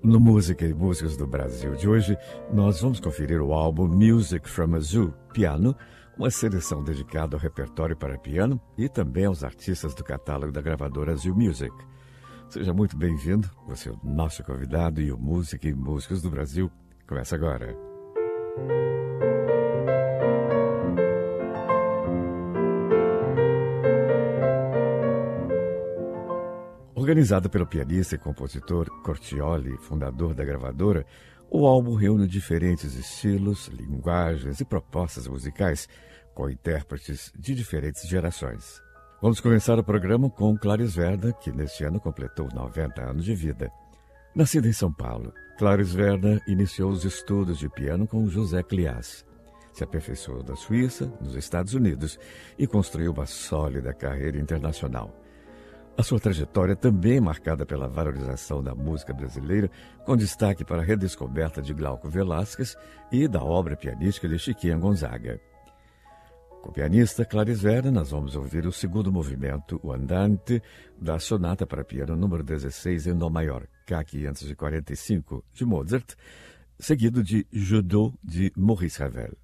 No Música e Músicas do Brasil de hoje, nós vamos conferir o álbum Music from a Zoo, Piano, uma seleção dedicada ao repertório para piano e também aos artistas do catálogo da gravadora Zoo Music. Seja muito bem-vindo, você é o nosso convidado e o Música e Músicas do Brasil começa agora. Organizado pelo pianista e compositor Cortioli, fundador da gravadora, o álbum reúne diferentes estilos, linguagens e propostas musicais com intérpretes de diferentes gerações. Vamos começar o programa com Claris Werner, que neste ano completou 90 anos de vida. Nascida em São Paulo, Claris Werner iniciou os estudos de piano com José Clias. Se aperfeiçoou na Suíça, nos Estados Unidos e construiu uma sólida carreira internacional. A sua trajetória também é marcada pela valorização da música brasileira, com destaque para a redescoberta de Glauco Velasquez e da obra pianística de Chiquinha Gonzaga. Com o pianista Claris Werner, nós vamos ouvir o segundo movimento, o Andante, da Sonata para Piano número 16 em Dó maior, K545, de Mozart, seguido de Jodot, de Maurice Ravel.